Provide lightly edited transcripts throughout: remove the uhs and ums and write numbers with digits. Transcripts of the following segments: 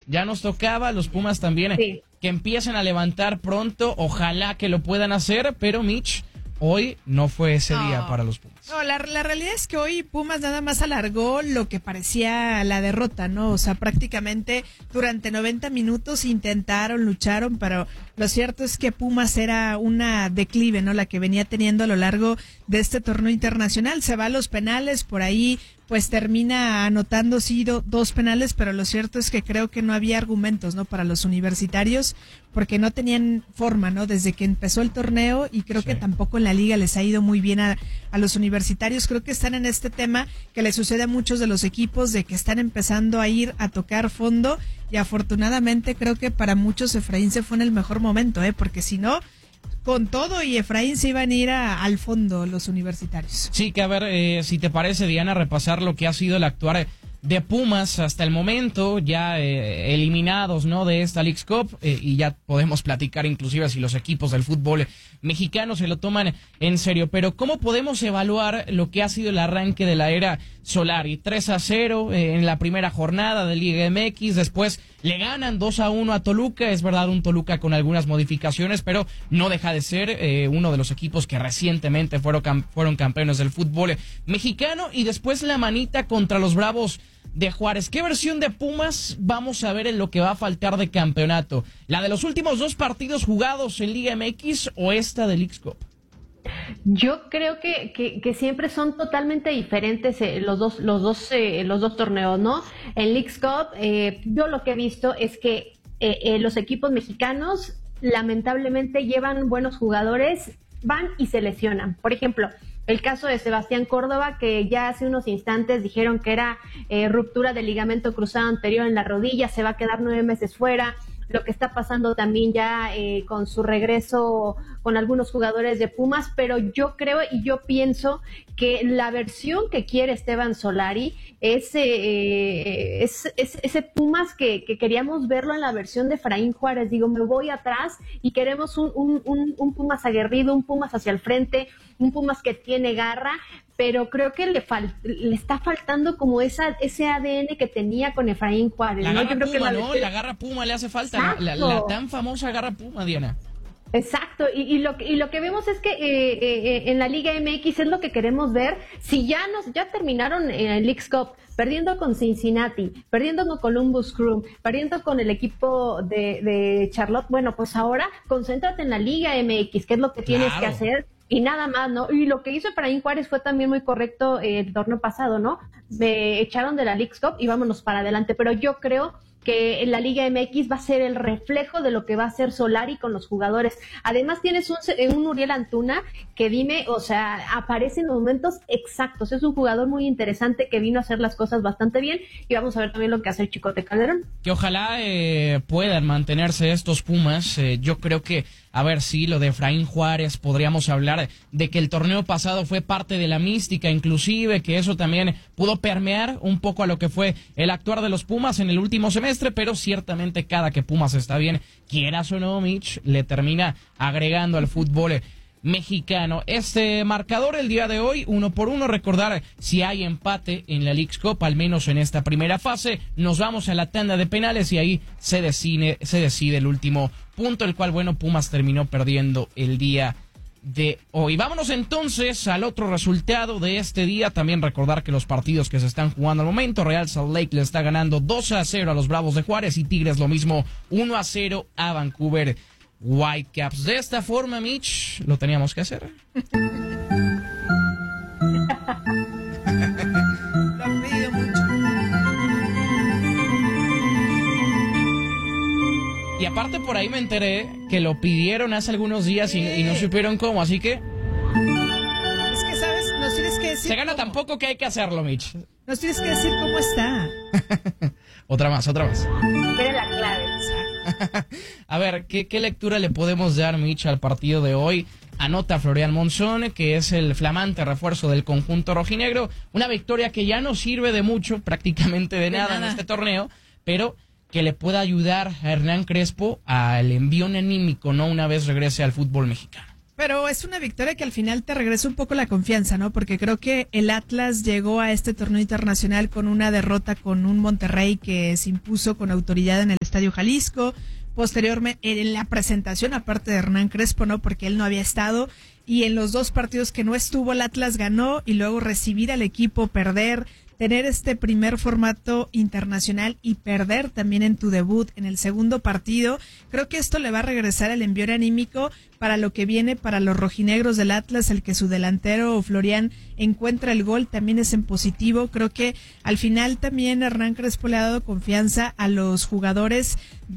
Ya nos tocaba, los Pumas también, Sí. que empiecen a levantar pronto. Ojalá que lo puedan hacer, pero Mitch, hoy no fue ese día para los Pumas. No, la realidad es que hoy Pumas nada más alargó lo que parecía la derrota, ¿no? O sea, prácticamente durante 90 minutos intentaron, lucharon, pero lo cierto es que Pumas era una declive, ¿no? La que venía teniendo a lo largo de este torneo internacional. Se va a los penales, por ahí pues termina anotando sí dos penales, pero lo cierto es que creo que no había argumentos, ¿no? Para los universitarios, porque no tenían forma, ¿no? Desde que empezó el torneo, y creo que tampoco en la liga les ha ido muy bien a los universitarios. Creo que están en este tema que le sucede a muchos de los equipos, de que están empezando a ir a tocar fondo, y afortunadamente creo que para muchos Efraín se fue en el mejor momento, porque si no, con todo y Efraín se iban a ir al fondo los universitarios. Sí, que a ver, si te parece, Diana, repasar lo que ha sido el actuar de Pumas hasta el momento, ya eliminados, ¿no?, de esta Leagues Cup, y ya podemos platicar inclusive si los equipos del fútbol mexicano se lo toman en serio. Pero ¿cómo podemos evaluar lo que ha sido el arranque de la era Solari? 3-0 en la primera jornada de Liga MX, después le ganan 2-1 a Toluca, es verdad, un Toluca con algunas modificaciones, pero no deja de ser uno de los equipos que recientemente fueron campeones del fútbol mexicano, y después la manita contra los Bravos de Juárez. ¿Qué versión de Pumas vamos a ver en lo que va a faltar de campeonato? ¿La de los últimos 2 partidos jugados en Liga MX o esta de Leagues Cup? Yo creo que siempre son totalmente diferentes los dos torneos, ¿no? En Leagues Cup, yo lo que he visto es que los equipos mexicanos lamentablemente llevan buenos jugadores, van y se lesionan. Por ejemplo, el caso de Sebastián Córdoba, que ya hace unos instantes dijeron que era ruptura del ligamento cruzado anterior en la rodilla, se va a quedar 9 meses fuera. Lo que está pasando también ya con su regreso con algunos jugadores de Pumas, pero yo creo y yo pienso que la versión que quiere Esteban Solari es ese Pumas que queríamos verlo en la versión de Efraín Juárez. Digo, me voy atrás y queremos un Pumas aguerrido, un Pumas hacia el frente, un Pumas que tiene garra, pero creo que le está faltando como ese ADN que tenía con Efraín Juárez. La garra Yo creo Puma, que ¿no? La garra Puma le hace falta, la tan famosa garra Puma, Diana. Exacto, y lo que vemos es que en la Liga MX es lo que queremos ver. Si ya terminaron en el Leagues Cup perdiendo con Cincinnati, perdiendo con Columbus Crew, perdiendo con el equipo de Charlotte, bueno, pues ahora concéntrate en la Liga MX, que es lo que tienes que hacer. Y nada más, ¿no? Y lo que hizo Efraín Juárez fue también muy correcto el torneo pasado, ¿no? Me echaron de la Leagues Cup y vámonos para adelante. Pero yo creo que en la Liga MX va a ser el reflejo de lo que va a hacer Solari con los jugadores. Además tienes un Uriel Antuna que dime, o sea, aparece en los momentos exactos. Es un jugador muy interesante que vino a hacer las cosas bastante bien, y vamos a ver también lo que hace el Chicote Calderón. Que ojalá puedan mantenerse estos Pumas. Yo creo que, a ver, sí, lo de Efraín Juárez, podríamos hablar de que el torneo pasado fue parte de la mística, inclusive, que eso también pudo permear un poco a lo que fue el actuar de los Pumas en el último semestre, pero ciertamente cada que Pumas está bien, quieras o no, Mitch, le termina agregando al fútbol mexicano. Este marcador el día de hoy, 1-1, recordar, si hay empate en la Leagues Cup, al menos en esta primera fase, nos vamos a la tanda de penales y ahí se decide el último punto, el cual, bueno, Pumas terminó perdiendo el día de hoy. Vámonos entonces al otro resultado de este día. También recordar que los partidos que se están jugando al momento, Real Salt Lake le está ganando 2-0 a los Bravos de Juárez, y Tigres lo mismo, 1-0 a Vancouver Whitecaps. De esta forma, Mitch, lo teníamos que hacer. Lo han pedido mucho. Y aparte por ahí me enteré que lo pidieron hace algunos días y no supieron cómo, así que... Es que, ¿sabes? Nos tienes que decir... Se gana tan poco que hay que hacerlo, Mitch. Nos tienes que decir cómo está. Otra más. Tiene la clave. A ver, ¿qué lectura le podemos dar, Mitch, al partido de hoy? Anota Florian Monzón, que es el flamante refuerzo del conjunto rojinegro. Una victoria que ya no sirve de mucho, prácticamente de nada en este torneo, pero que le pueda ayudar a Hernán Crespo al envío anímico, ¿no?, una vez regrese al fútbol mexicano. Pero es una victoria que al final te regresa un poco la confianza, ¿no? Porque creo que el Atlas llegó a este torneo internacional con una derrota con un Monterrey que se impuso con autoridad en el Estadio Jalisco. Posteriormente, en la presentación, aparte de Hernán Crespo, ¿no? Porque él no había estado. Y en los 2 partidos que no estuvo, el Atlas ganó. Y luego recibir al equipo, perder, tener este primer formato internacional y perder también en tu debut en el segundo partido. Creo que esto le va a regresar el envío anímico para lo que viene para los rojinegros del Atlas. El que su delantero Florian encuentra el gol también es en positivo. Creo que al final también Hernán Crespo le ha dado confianza a los jugadores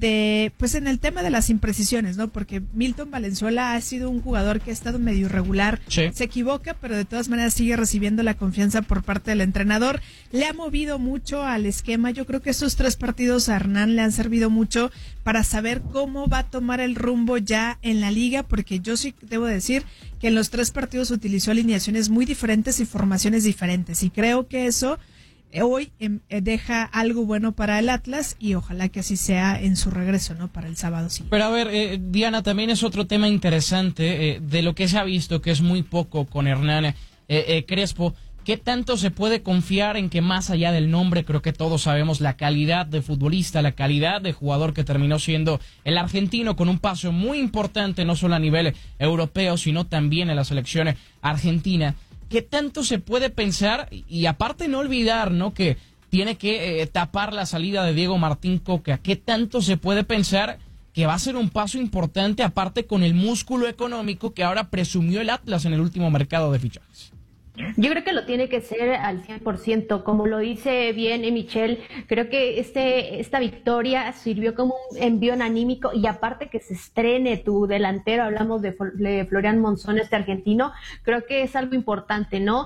pues en el tema de las imprecisiones, ¿no? Porque Milton Valenzuela ha sido un jugador que ha estado medio irregular, sí. Se equivoca, pero de todas maneras sigue recibiendo la confianza por parte del entrenador. Le ha movido mucho al esquema. Yo creo que estos 3 partidos a Hernán le han servido mucho para saber cómo va a tomar el rumbo ya en la liga, porque yo sí debo decir que en los 3 partidos utilizó alineaciones muy diferentes y formaciones diferentes, y creo que eso hoy deja algo bueno para el Atlas, y ojalá que así sea en su regreso, ¿no? Para el sábado sí. Pero a ver, Diana, también es otro tema interesante de lo que se ha visto, que es muy poco con Hernán Crespo. ¿Qué tanto se puede confiar en que más allá del nombre, creo que todos sabemos la calidad de futbolista, la calidad de jugador que terminó siendo el argentino, con un paso muy importante no solo a nivel europeo, sino también en la selección argentina? ¿Qué tanto se puede pensar? Y aparte no olvidar, ¿no?, que tiene que tapar la salida de Diego Martín Coca. ¿Qué tanto se puede pensar que va a ser un paso importante, aparte con el músculo económico que ahora presumió el Atlas en el último mercado de fichajes? Yo creo que lo tiene que ser al 100%, como lo dice bien Michelle. Creo que esta victoria sirvió como un envión anímico, y aparte que se estrene tu delantero, hablamos de Florian Monzón, este argentino, creo que es algo importante, ¿no?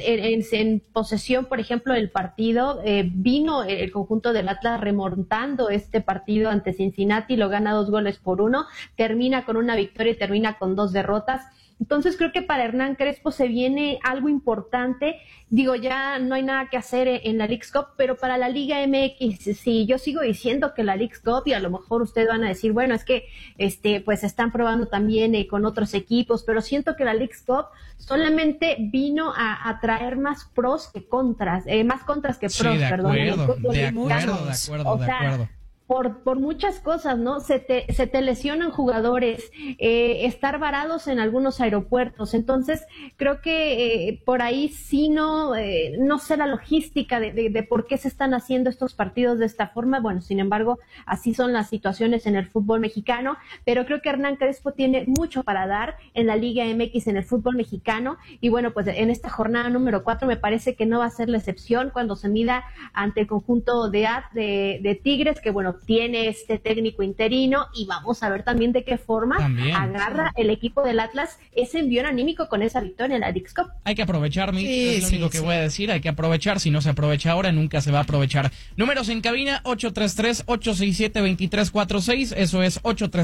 En posesión, por ejemplo, del partido, vino el conjunto del Atlas remontando este partido ante Cincinnati, lo gana 2-1, termina con una victoria y termina con 2 derrotas. Entonces creo que para Hernán Crespo se viene algo importante. Digo, ya no hay nada que hacer en la Leagues Cup, pero para la Liga MX, sí, yo sigo diciendo que la Leagues Cup, y a lo mejor ustedes van a decir, bueno, es que pues están probando también con otros equipos, pero siento que la Leagues Cup solamente vino a traer más pros que contras, más contras que pros, sí, de perdón. De acuerdo. Por muchas cosas, ¿no? Se te lesionan jugadores, estar varados en algunos aeropuertos. Entonces, creo que por ahí sí no sé la logística de por qué se están haciendo estos partidos de esta forma. Bueno, sin embargo, así son las situaciones en el fútbol mexicano, pero creo que Hernán Crespo tiene mucho para dar en la Liga MX, en el fútbol mexicano, y bueno, pues en esta jornada número 4 me parece que no va a ser la excepción cuando se mida ante el conjunto de Tigres, que bueno, tiene este técnico interino, y vamos a ver también de qué forma agarra el equipo del Atlas ese envión anímico con esa victoria en la Leagues Cup. Hay que aprovechar, Mitch, es lo único que voy a decir, hay que aprovechar. Si no se aprovecha ahora, nunca se va a aprovechar. Números en cabina, 833-867-2346, eso es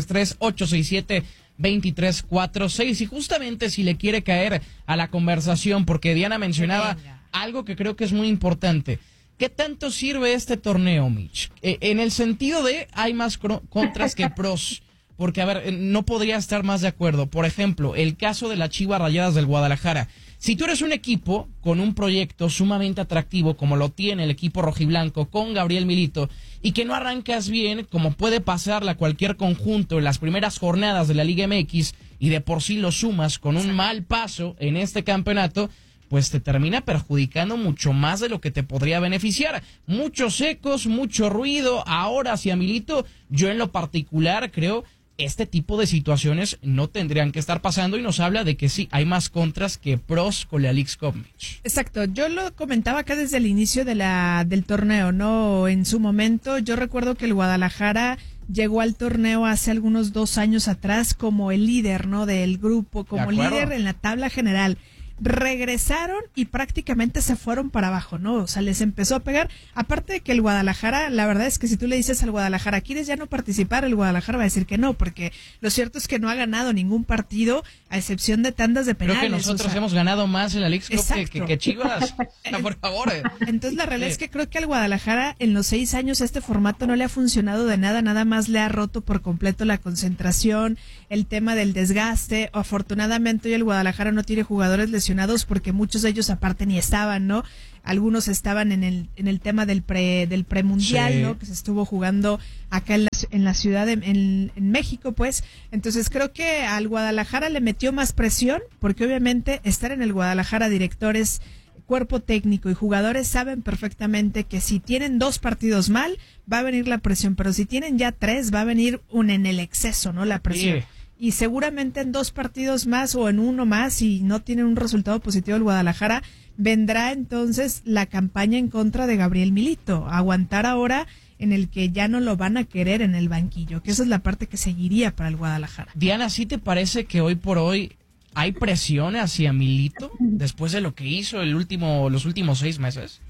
833-867-2346, y justamente si le quiere caer a la conversación, porque Diana mencionaba algo que creo que es muy importante. ¿Qué tanto sirve este torneo, Mitch? En el sentido de, hay más contras que pros. Porque, a ver, no podría estar más de acuerdo. Por ejemplo, el caso de las Chivas Rayadas del Guadalajara. Si tú eres un equipo con un proyecto sumamente atractivo, como lo tiene el equipo rojiblanco con Gabriel Milito, y que no arrancas bien, como puede pasarle a cualquier conjunto en las primeras jornadas de la Liga MX, y de por sí lo sumas con un mal paso en este campeonato, pues te termina perjudicando mucho más de lo que te podría beneficiar. Muchos ecos, mucho ruido. Ahora hacia Milito, yo en lo particular creo este tipo de situaciones no tendrían que estar pasando, y nos habla de que sí, hay más contras que pros con la Leagues Cup. Exacto, yo lo comentaba acá desde el inicio del torneo, ¿no? En su momento, yo recuerdo que el Guadalajara llegó al torneo hace algunos 2 años atrás como el líder, ¿no? Del grupo, como líder en la tabla general. regresaron y prácticamente se fueron para abajo, ¿no? O sea, les empezó a pegar. Aparte de que el Guadalajara, la verdad es que si tú le dices al Guadalajara, ¿quieres ya no participar? El Guadalajara va a decir que no, porque lo cierto es que no ha ganado ningún partido, a excepción de tandas de penales. Creo que nosotros hemos ganado más en la Leagues Cup que Chivas. Por favor. Entonces la realidad es que creo que al Guadalajara en los 6 años este formato no le ha funcionado de nada más le ha roto por completo la concentración, el tema del desgaste. Afortunadamente hoy el Guadalajara no tiene jugadores lesionados porque muchos de ellos aparte ni estaban, ¿no? Algunos estaban en el tema del premundial, sí, ¿no? Que se estuvo jugando acá en la ciudad en México, pues. Entonces creo que al Guadalajara le metió más presión, porque obviamente estar en el Guadalajara, directores, cuerpo técnico y jugadores saben perfectamente que si tienen 2 partidos mal, va a venir la presión, pero si tienen ya 3, va a venir en el exceso, ¿no? La presión. Sí. Y seguramente en 2 partidos más o en 1 más, si no tienen un resultado positivo el Guadalajara, vendrá entonces la campaña en contra de Gabriel Milito, aguantar ahora en el que ya no lo van a querer en el banquillo, que esa es la parte que seguiría para el Guadalajara. Diana, ¿sí te parece que hoy por hoy hay presión hacia Milito después de lo que hizo los últimos 6 meses?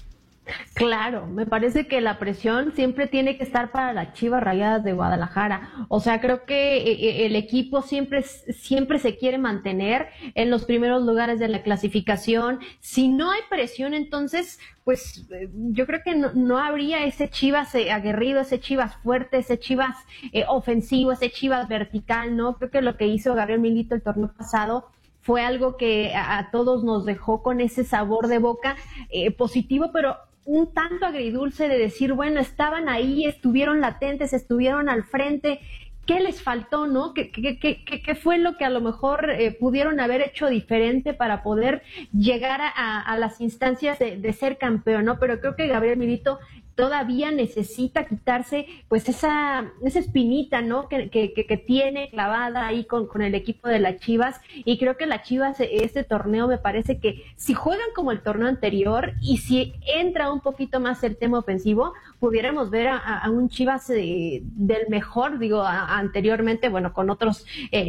Claro, me parece que la presión siempre tiene que estar para las Chivas Rayadas de Guadalajara. O sea, creo que el equipo siempre se quiere mantener en los primeros lugares de la clasificación. Si no hay presión, entonces, pues yo creo que no habría ese Chivas aguerrido, ese Chivas fuerte, ese Chivas ofensivo, ese Chivas vertical, ¿no? Creo que lo que hizo Gabriel Milito el torneo pasado fue algo que a todos nos dejó con ese sabor de boca positivo, pero un tanto agridulce de decir, bueno, estaban ahí, estuvieron latentes, estuvieron al frente, ¿qué les faltó, no? ¿Qué fue lo que a lo mejor pudieron haber hecho diferente para poder llegar a las instancias de ser campeón, ¿no? Pero creo que Gabriel Milito todavía necesita quitarse pues esa espinita, ¿no? que tiene clavada ahí con el equipo de las Chivas, y creo que las Chivas este torneo me parece que si juegan como el torneo anterior y si entra un poquito más el tema ofensivo, pudiéramos ver a un Chivas del mejor, digo, anteriormente, bueno, con otros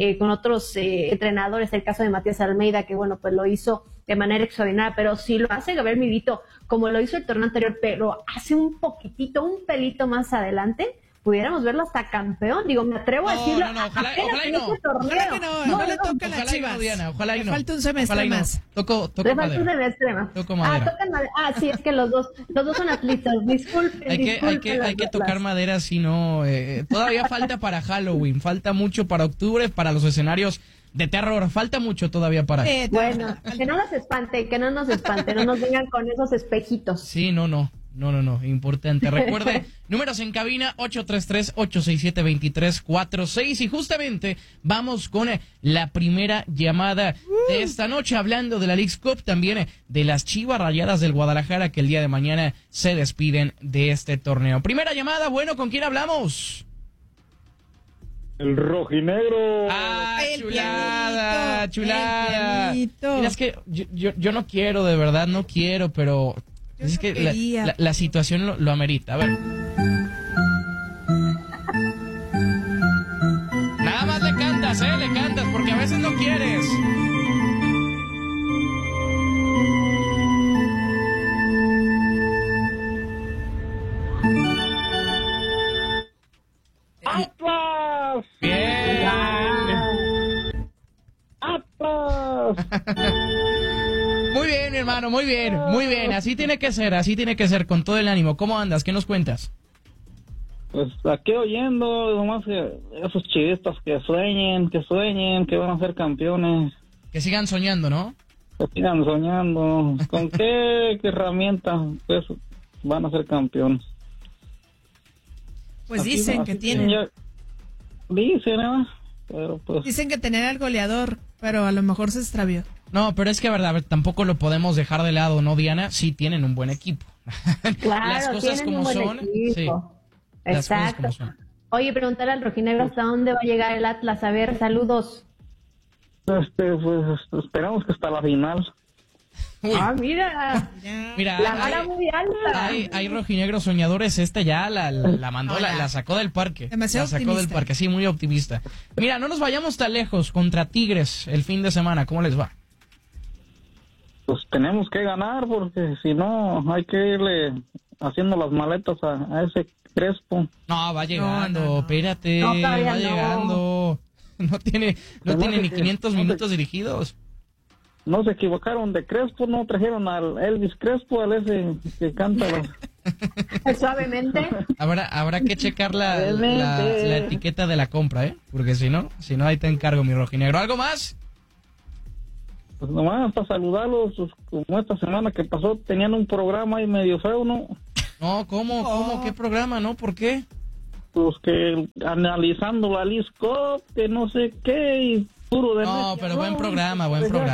entrenadores, el caso de Matías Almeida, que bueno, pues lo hizo de manera extraordinaria, pero si lo hace Gabriel Milito como lo hizo el torneo anterior, pero hace un pelito más adelante, pudiéramos verlo hasta campeón. Digo, me atrevo a decirlo. Ojalá que no le toque a las Chivas. Ojalá y no. Falta un semestre más. Toco madera. Toco madera. Sí, es que los dos son atletas. Disculpen. Hay que tocar madera, si no. Todavía falta para Halloween, falta mucho para octubre, para los escenarios de terror, falta mucho todavía para... Bueno, que no nos espante, no nos vengan con esos espejitos. Sí, no, importante. Recuerde, números en cabina 833-867-2346, y justamente vamos con la primera llamada de esta noche, hablando de la Leagues Cup, también de las Chivas Rayadas del Guadalajara, que el día de mañana se despiden de este torneo. Primera llamada, bueno, ¿con quién hablamos? El rojinegro. Chulada. Mira, es que yo no quiero, de verdad, no quiero, pero es que la situación lo amerita. A ver. Nada más le cantas, porque a veces no quieres. ¡Atlas! ¡Bien! ¡Atlas! Muy bien, hermano, muy bien. Así tiene que ser, con todo el ánimo. ¿Cómo andas? ¿Qué nos cuentas? Pues aquí oyendo, nomás que esos chivistas que sueñen, que van a ser campeones. Que sigan soñando, ¿no? Que sigan soñando. ¿Con qué herramienta pues van a ser campeones? Pues dicen que tienen. Dicen, ¿no? Pero pues... Dicen que tener al goleador, pero a lo mejor se extravió. No, pero es que, verdad, tampoco lo podemos dejar de lado, ¿no, Diana? Sí tienen un buen equipo. Claro, las cosas como son. Sí, las cosas como son. Oye, preguntarle al rojinegro hasta dónde va a llegar el Atlas. A ver, saludos. Pues esperamos que hasta la final. Uy. Mira, la vara muy alta. Hay rojinegros soñadores, ya la mandó, la sacó del parque. Demasiado optimista. Sí, muy optimista. Mira, no nos vayamos tan lejos, contra Tigres el fin de semana, ¿cómo les va? tenemos que ganar porque si no hay que irle haciendo las maletas a ese Crespo. No, va llegando, No. espérate, No, va todavía no. llegando. No tiene ni 500 minutos dirigidos. No se equivocaron de Crespo, no trajeron al Elvis Crespo, al ese que canta Suavemente. Habrá que checar la Realmente. etiqueta de la compra, porque si no ahí te encargo, mi rojinegro. ¿Algo más? Pues nomás para saludarlos, pues, como esta semana que pasó tenían un programa ahí medio feo, ¿no? No, ¿cómo? ¿Qué programa, no? ¿Por qué? Pues que analizando la Leagues Cup, que no sé qué, y puro de No, Messi. pero buen No, programa.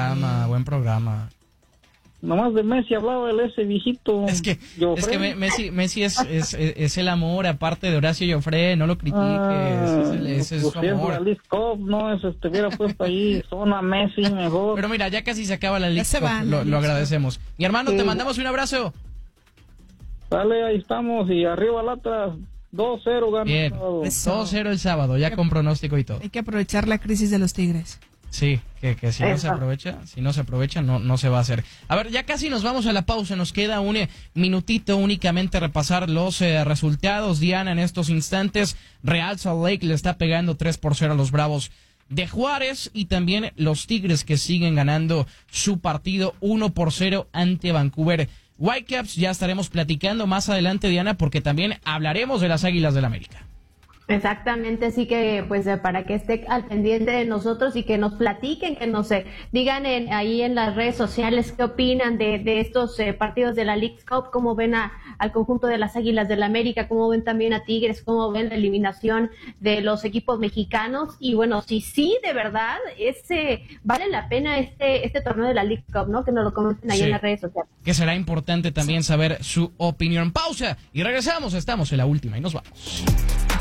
Nomás de Messi hablaba ese viejito. Es que Joffrey. Messi es el amor, aparte de Horacio Joffre, no lo critiques, ese es pues su si es la amor. Leagues Cup, no es hubiera puesto ahí zona Messi mejor. Pero mira, ya casi se acaba la League se Cup, van, lo agradecemos. Mi hermano, te mandamos un abrazo. Dale, ahí estamos, y arriba el Atlas, 2-0 gana. Bien, todo. Eso. 2-0 el sábado, ya con pronóstico y todo. Hay que aprovechar la crisis de los Tigres. Sí, que si no se aprovecha, no se va a hacer. A ver, ya casi nos vamos a la pausa, nos queda un minutito únicamente repasar los resultados. Diana, en estos instantes, Real Salt Lake le está pegando 3-0 a los Bravos de Juárez, y también los Tigres que siguen ganando su partido 1-0 ante Vancouver Whitecaps. Ya estaremos platicando más adelante, Diana, porque también hablaremos de las Águilas del América. Exactamente, así que pues para que esté al pendiente de nosotros y que nos platiquen, que nos digan ahí en las redes sociales qué opinan de estos partidos de la Leagues Cup, cómo ven al conjunto de las Águilas del América, cómo ven también a Tigres, cómo ven la eliminación de los equipos mexicanos, y bueno, si sí de verdad vale la pena este torneo de la Leagues Cup, ¿no? Que nos lo comenten ahí en las redes sociales. Que será importante también saber su opinión. Pausa y regresamos, estamos en la última y nos vamos.